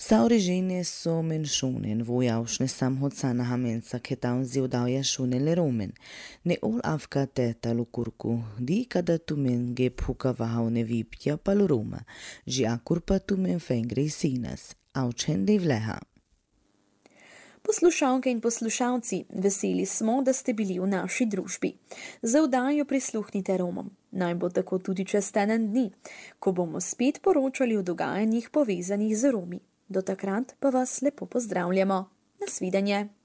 Sa origine so menszonen, vojavšne samhocana hamensa ketan ziodavja šunele romen. Ne ol avka teta lukurku, di kada tumen ge puka vahavne vipja paluruma, že akurpa tumen fengre sinas, aučende vleha. Poslušalke in poslušalci, veseli smo, da ste bili v naši družbi. Za oddajo prisluhnite Romom. Naj bo tako tudi čez teden dni, ko bomo spet poročali o dogajanjih povezanih z Romi. Do takrat pa vas lepo pozdravljamo. Nasvidenje.